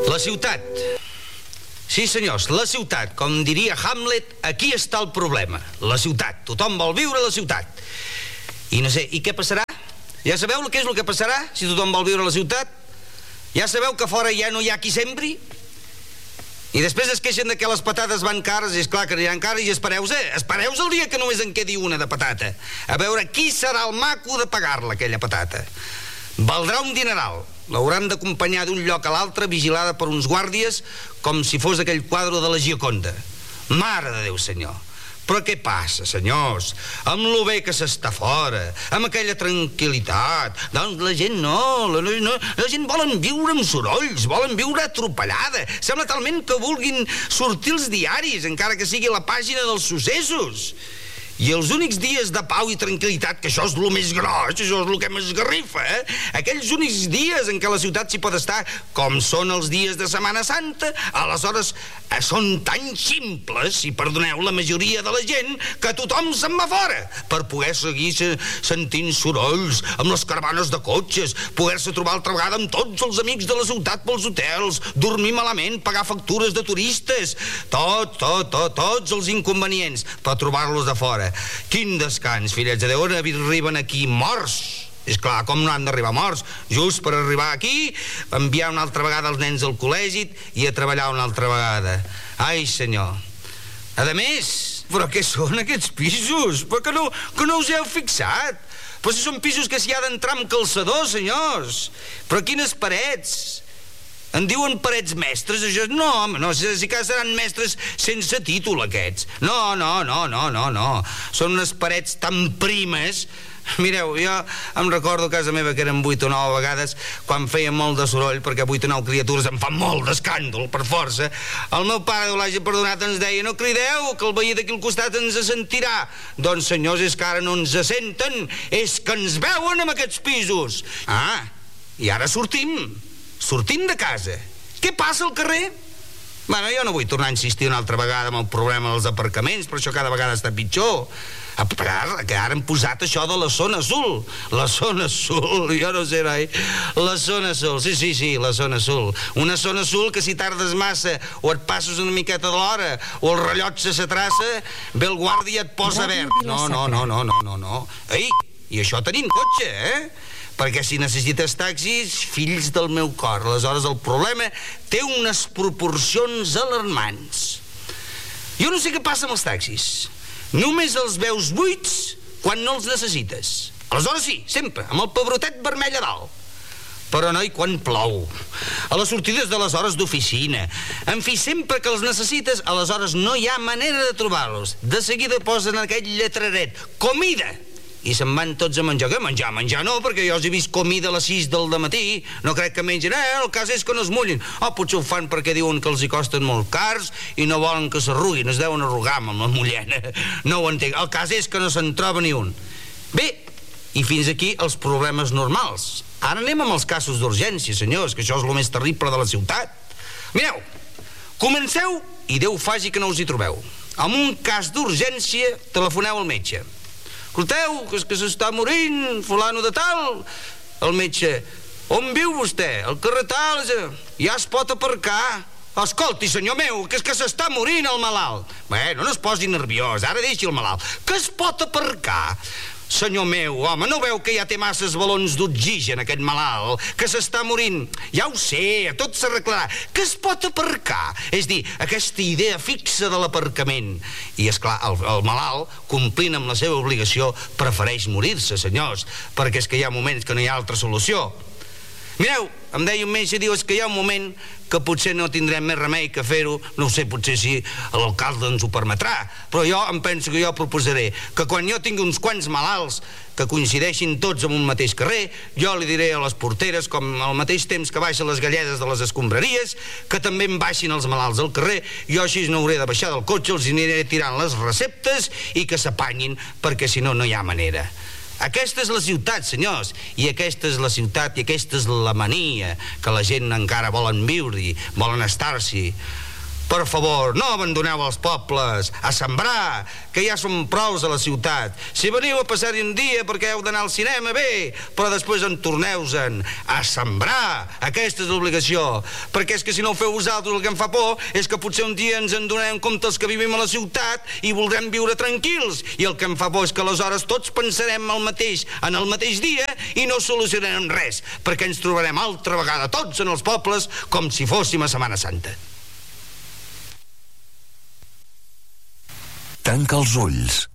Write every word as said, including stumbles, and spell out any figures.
La ciutat. Sí, senyors, la ciutat. Com diria Hamlet, aquí està el problema. La ciutat. Tothom vol viure a la ciutat. I no sé, i què passarà? Ja sabeu què és el que passarà si tothom vol viure a la ciutat? Ja sabeu que fora ja no hi ha qui sembri? I després es queixen de que les patates van cares, i és clar que aniran cares, i espereu-se, espereu-se el dia que només en quedi una de patata. A veure qui serà el maco de pagar-la, aquella patata. Valdrà un dineral. L'hauran d'acompanyar d'un lloc a l'altre, vigilada per uns guàrdies, com si fos aquell quadre de la Gioconda. Mare de Déu, senyor. Però què passa, senyors? Amb lo bé que s'està fora, amb aquella tranquil·litat. Doncs la gent no, la, no, la gent volen viure amb sorolls, volen viure atropellada. Sembla talment que vulguin sortir els diaris, encara que sigui la pàgina dels successos. I els únics dies de pau i tranquil·litat, que això és el més gros, això és el que m'esgarrifa, eh? Aquells únics dies en què la ciutat s'hi pot estar, com són els dies de Setmana Santa, aleshores eh, són tan ximples, si perdoneu la majoria de la gent, que tothom se'n va fora, per poder seguir se sentint sorolls, amb les caravanes de cotxes, poder-se trobar altra vegada amb tots els amics de la ciutat pels hotels, dormir malament, pagar factures de turistes, tot, tot, tot, tots els inconvenients, per trobar-los de fora. Quin descans, fillets de Déu, arriben aquí morts. És clar, com no han d'arribar morts? Just per arribar aquí, enviar una altra vegada els nens al col·legi i a treballar una altra vegada. Ai, senyor. A més, però què són aquests pisos? Però que no, que no us heu fixat? Però si són pisos que s'hi ha d'entrar amb calçador, senyors. Però quines parets? En diuen parets mestres, això? No, home, no, si que seran mestres sense títol, aquests. No, no, no, no, no, no. Són unes parets tan primes. Mireu, jo em recordo a casa meva que eren vuit o nou vegades, quan feia molt de soroll, perquè vuit o nou criatures em fan molt d'escàndol, per força. El meu pare, Déu l'hagi perdonat, ens deia: no crideu, que el veí d'aquí al costat ens sentirà. Doncs, senyors, és que ara no ens senten, és que ens veuen amb aquests pisos. Ah, i ara sortim. Sortim de casa. Què passa al carrer? Bueno, jo no vull tornar a insistir una altra vegada amb el problema dels aparcaments, però això cada vegada està pitjor. A part, que ara han posat això de la zona azul. La zona azul, jo no sé, noi. La zona azul, sí, sí, sí, la zona azul. Una zona azul que si tardes massa o et passes una miqueta de l'hora o el rellotge s'atrassa, ve el guàrdia i et posa verd. No, no, no, no, no, no, no. Ei, i això tenim cotxe, eh? Perquè si necessites taxis, fills del meu cor, aleshores el problema té unes proporcions alarmants. Jo no sé què passa amb els taxis. Només els veus buits quan no els necessites. Aleshores sí, sempre, amb el pebrotet vermell a dalt. Però, noi, quan plou, a les sortides de les hores d'oficina, en fi, sempre que els necessites, aleshores no hi ha manera de trobar-los. De seguida posen aquell lletraret, comida, i se'n van tots a menjar. Què menjar? Menjar no, perquè jo els he vist comida a les sis del dematí. No crec que mengen. Eh, el cas és que no es mullin. Oh, potser ho fan perquè diuen que els hi costen molt cars i no volen que s'arruguin. Es deuen arrugar amb la mullena. No ho entenc. El cas és que no se'n troba ni un. Bé, i fins aquí els problemes normals. Ara anem amb els casos d'urgència, senyors, que això és el més terrible de la ciutat. Mireu, comenceu i Déu faci que no us hi trobeu. En un cas d'urgència, telefoneu al metge. Escolteu, que és que s'està morint fulano de tal. El metge: on viu vostè? Al carrer tal. Ja es pot aparcar. Escolti, senyor meu, que és que s'està morint el malalt. Bueno, no es posi nerviós, ara deixi el malalt. Que es pot aparcar? Senyor meu, home, no veu que ja té masses balons d'oxigen, aquest malalt, que s'està morint? Ja ho sé, tot s'arreglarà. Que es pot aparcar? És dir, aquesta idea fixa de l'aparcament. I, esclar, el, el malalt, complint amb la seva obligació, prefereix morir-se, senyors, perquè és que hi ha moments que no hi ha altra solució. Mireu, em deia un metge, diu, és que hi ha un moment que potser no tindrem més remei que fer-ho, no ho sé, potser si l'alcalde ens ho permetrà, però jo em penso que jo proposaré que quan jo tingui uns quants malalts que coincideixin tots en un mateix carrer, jo li diré a les porteres, com al mateix temps que baixen les galledes de les escombraries, que també em baixin els malalts al carrer. Jo així no hauré de baixar del cotxe, els aniré tirant les receptes i que s'apanyin, perquè si no, no hi ha manera. Aquesta és la ciutat, senyors, i aquesta és la ciutat i aquesta és la mania, que la gent encara volen viure-hi, volen estar-s'hi. Per favor, no abandoneu els pobles, a sembrar, que ja som prous a la ciutat. Si veniu a passar-hi un dia perquè heu d'anar al cinema, bé, però després en torneu-se'n a sembrar. Aquesta és l'obligació, perquè és que si no ho feu vosaltres, el que em fa por és que potser un dia ens en donem compte els que vivim a la ciutat i voldrem viure tranquils, i el que em fa por és que aleshores tots pensarem el mateix en el mateix dia i no solucionarem res, perquè ens trobarem altra vegada tots en els pobles com si fóssim a Setmana Santa. Tanca els ulls.